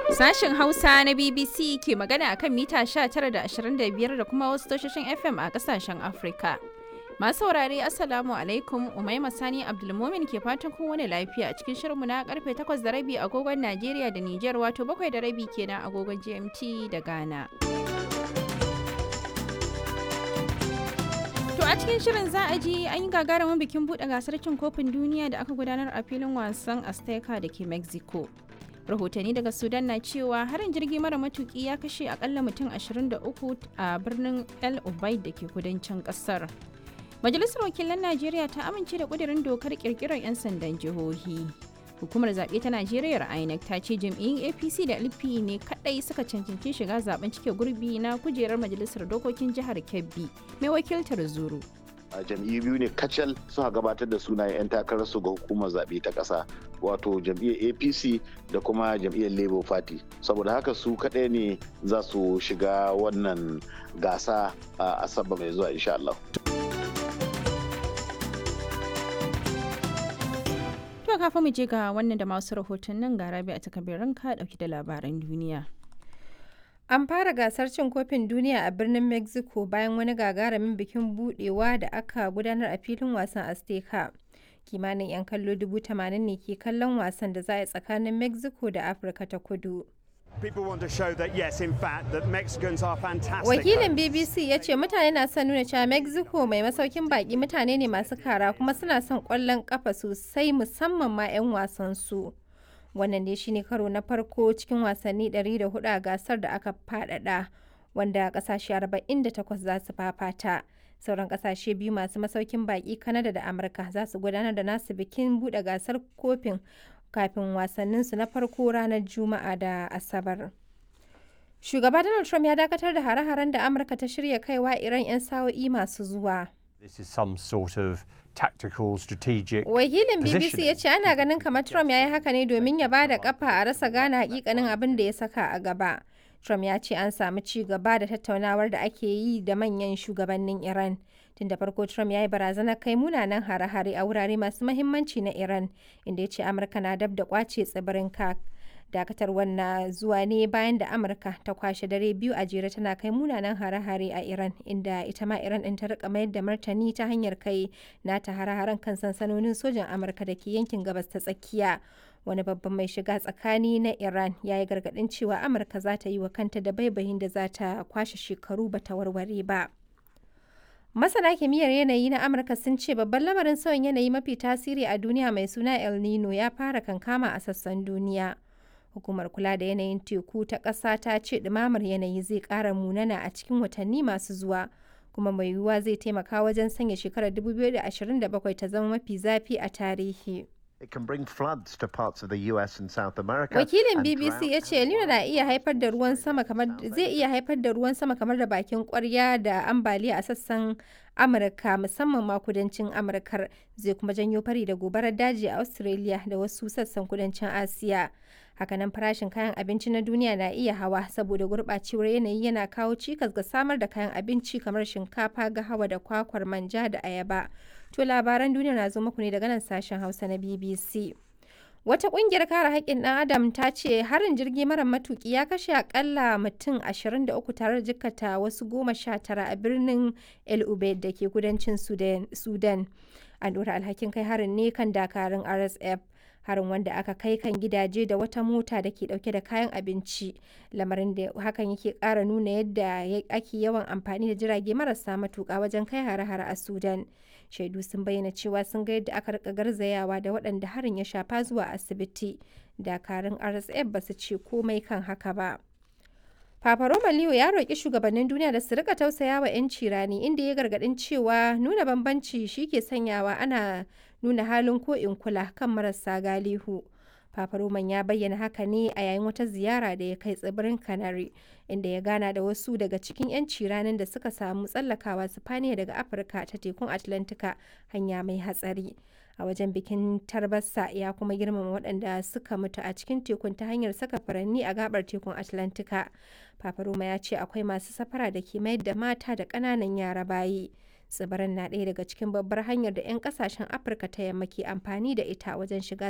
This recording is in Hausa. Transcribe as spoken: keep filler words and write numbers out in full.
Sashen Hausa na B B C ke magana a kan mita sha tara da ashirin da biyar da kuma wasu tashoshin F M a kasashen Afrika. Masu saurare Assalamu alaikum, Umaima Sani Abdulmumin ke fatan kowane lafiya a cikin shirinmu na karfe takwas da rabi agogon Najeriya da Nijar, wato bakwai da rabi kenan agogon G M T da Ghana. To a cikin shirin za a ji an yi gagarumin bikin buɗe gasar cin kofin duniya da aka gudanar a filin wasan Azteca da ke Mexico. Rahotanni daga Sudan na cewa harin jirgi mara matuki ya kashe akalla mutum ashirin da uku a birnin El Ubaid da ke kudancin kasar. Majalisar Wakilan Najeriya ta amince da kudirin dokar kirkirar 'yan sandan jihohi. Hukumar zaɓe ta Najeriya I N E C ta ce jam'iyyun A P C da L P ne kaɗai suka cancanci shiga zaben cike gurbi na kujerar Majalisar Dokokin Jihar Kebbi mai wakiltar Zuru. a jam'iyyu biyu ne kacal suka gabatar da sunayen 'yan takararsu ga hukumar zaɓe ta ƙasa, wato jam'iyyar A P C da kuma jam'iyyar Labour Party. Saboda haka su kaɗai ne za su shiga wannan gasa a Asabar mai zuwa insha Allah. To kafin mu je ga wannan da masu rahotannin, ga Rabi a takabirin ka dauki da labaran duniya. An fara gasar cin kofin duniya a birnin Mexico bayan wani gagarumin bikin budewa da aka gudanar a filin wasan Azteca. Kimanin 'yan kallo dubu tamanin ne ke kallon wasan da za a yi tsakanin Mexico da Afirka ta Kudu. Wakilin B B C ya ce mutane na son nuna cewa Mexico mai masaukin baki mutane ne masu kara kuma suna son kwallon kafa sosai, musamman ma 'yan wasan su. Wannan ne shine karo na farko cikin wasanni ɗari da hudu a gasar da aka faɗaɗa, wanda ƙasashe arba'in da takwas za su fafata. Sauran ƙasashe biyu masu masaukin baƙi, Canada da Amurka, za su gudanar da nasu bikin buɗe gasar kofin kafin wasanninsu na farko ranar Juma'a da Asabar. Shugaba Donald Trump ya dakatar da hare-haren da Amurka ta shirya kaiwa Iran 'yan sa'o'i masu zuwa. This is some sort of tactical strategic Wakilin B B C ya ce ana ganin kamar Trump ya yi haka ne domin ya ba da kafa a rasa gane hakikanin abin da ya saka a gaba. Trump ya ce an samu ci gaba da tattaunawar da ake yi da manyan shugabannin Iran. Tun da farko Trump ya yi barazanar kai munanan hare-hare a wurare masu mahimmanci na Iran, inda ya ce Amurka na dab da kwace tsibirin Kak. Dakatarwar na zuwa ne bayan da Amurka ta kwashe dare biyu a jere tana kai munanan hare-hare a Iran, inda ita ma Iran ɗin ta rika mayar da martani ta hanyar kai nata hare-haren kan sansanonin sojan Amurka da ke yankin gabas ta tsakiya. Wani babban mai shiga tsakani na Iran ya yi gargaɗin cewa Amurka za ta yi wa kanta da baibayin da za ta kwashe shekaru ba ta warware ba. Masana kimiyyar yanayi na Amurka sun ce babban lamarin sauyin yanayi mafi tasiri a duniya mai suna El Nino ya fara kankama a sassan duniya. Hukumar kula da yanayin teku ta ƙasa ta ce ɗumamar yanayi zai ƙara munana a cikin watanni masu zuwa, kuma mai yiwuwa zai taimaka wajen sanya shekarar dubu biyu da ashirin da bakwai ta zama mafi zafi a tarihi. It can bring floods to parts of the U S and South America. Wakilin B B C ya ce El Nino na iya haifar da ruwan sama kamar zai iya haifar da ruwan sama kamar da bakin kwarya da ambaliya a sassan Amurka, musamman ma kudancin Amurkar, zai kuma janyo fari da gobarar daji a Australia da wasu sassan kudancin Asiya. Hakanan farashin kayan abinci na duniya na iya hawa saboda gurɓacewar yanayi yana kawo cikas ga samar da kayan abinci kamar shinkafa, gahawa da kwakwar manja da ayaba. To labaran duniya na zo muku ne daga nan sashen Hausa na B B C. Wata ƙungiyar kare haƙƙin ɗan Adam ta ce harin jirgi mara matuƙi ya kashe akalla mutum ashirin da uku tare da jikkata wasu goma sha tara a birnin El Ubaid da ke kudancin Sudan. An ɗora alhakin kai harin ne kan dakarun R S F. Harin wanda aka kai kan gidaje da wata mota da ke dauke da kayan abinci, lamarin da hakan yake ƙara nuna yadda ake yawan amfani da jirage marasa matuƙa wajen kai hare-hare a Sudan. Shaidu sun bayyana cewa sun ga yadda aka rika garzayawa da waɗanda harin ya shafa zuwa asibiti. Dakarun R S F ba su ce komai kan haka ba. Papa Roma Leo ya roƙi shugabannin duniya da su rika tausaya wa 'yanci rani, inda ya gargaɗin cewa nuna bambanci shi ke sanyawa ana nuna halin ko in kula kan marasa galihu. Papa Roman ya bayyana haka ne a yayin wata ziyara da ya kai tsibirin Canary, inda ya gana da wasu daga cikin 'yanci ranin da suka samu tsallakawa Sifaniya daga Afirka ta tekun Atlantika, hanya mai hatsari. A wajen bikin tarbarsa ya kuma girmama waɗanda suka mutu a cikin tekun ta hanyar saka furanni a gabar tekun Atlantika. Papa Roma ya ce akwai masu safara da ke mayar da mata da ƙananan yara bayi. Tsibirin na ɗaya daga cikin babbar hanyar da 'yan ƙasashen Afirka ta yamma ke amfani da ita wajen shiga